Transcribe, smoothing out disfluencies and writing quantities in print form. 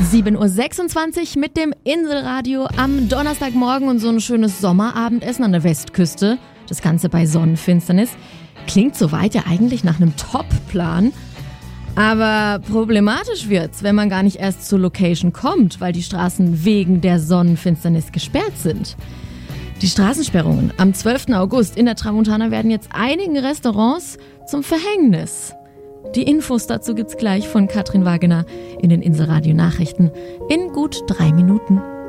7.26 Uhr mit dem Inselradio am Donnerstagmorgen und so ein schönes Sommerabendessen an der Westküste. Das Ganze bei Sonnenfinsternis. Klingt soweit ja eigentlich nach einem Top-Plan. Aber problematisch wird's, wenn man gar nicht erst zur Location kommt, weil die Straßen wegen der Sonnenfinsternis gesperrt sind. Die Straßensperrungen am 12. August in der Tramontana werden jetzt einigen Restaurants zum Verhängnis. Die Infos dazu gibt's gleich von Katrin Wagener in den Inselradio Nachrichten in gut 3 Minuten.